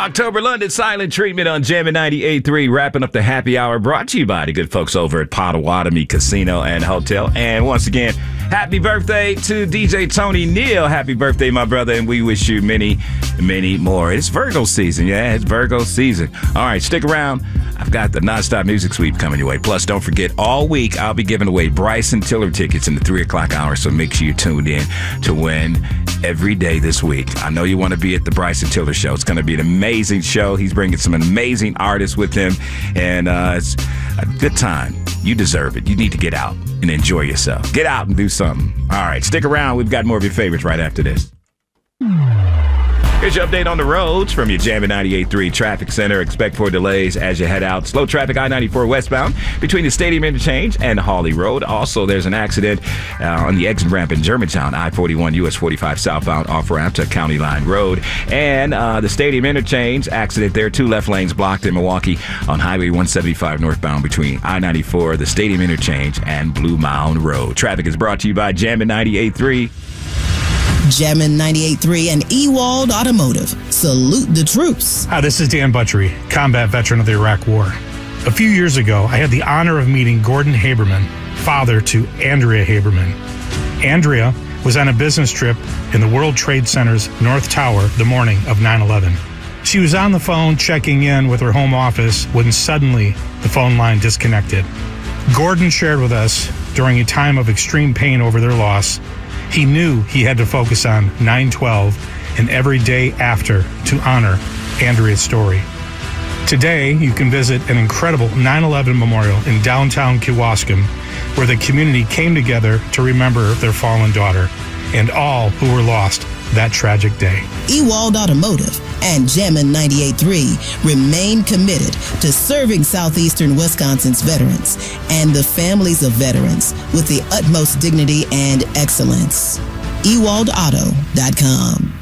October London Silent Treatment on Jammin' 98.3, wrapping up the happy hour, brought to you by the good folks over at Potawatomi Casino and Hotel. And once again, happy birthday to DJ Tony Neal. Happy birthday, my brother, and we wish you many, many more. It's Virgo season, yeah, it's Virgo season. All right, stick around. I've got the nonstop music sweep coming your way. Plus, don't forget, all week I'll be giving away Bryson Tiller tickets in the 3 o'clock hour, so make sure you're tuned in to win every day this week. I know you want to be at the Bryson Tiller show. It's going to be an amazing show. He's bringing some amazing artists with him, and it's a good time. You deserve it. You need to get out and enjoy yourself. Get out and do something. All right, stick around. We've got more of your favorites right after this. Here's your update on the roads from your Jammin' 98.3 Traffic Center. Expect for delays as you head out. Slow traffic I-94 westbound between the Stadium Interchange and Hawley Road. Also, there's an accident on the exit ramp in Germantown, I-41 US 45 southbound off-ramp to County Line Road. And the Stadium Interchange accident there. 2 left lanes blocked in Milwaukee on Highway 175 northbound between I-94, the Stadium Interchange, and Blue Mound Road. Traffic is brought to you by Jammin' 98.3. Jammin' 98.3 and Ewald Automotive. Salute the troops. Hi, this is Dan Butchery, combat veteran of the Iraq War. A few years ago, I had the honor of meeting Gordon Haberman, father to Andrea Haberman. Andrea was on a business trip in the World Trade Center's North Tower the morning of 9/11. She was on the phone checking in with her home office when suddenly the phone line disconnected. Gordon shared with us during a time of extreme pain over their loss, he knew he had to focus on 9/12 and every day after to honor Andrea's story. Today, you can visit an incredible 9/11 memorial in downtown Kewaskum, where the community came together to remember their fallen daughter and all who were lost that tragic day. Ewald Automotive and Jammin' 98.3 remain committed to serving southeastern Wisconsin's veterans and the families of veterans with the utmost dignity and excellence. EwaldAuto.com.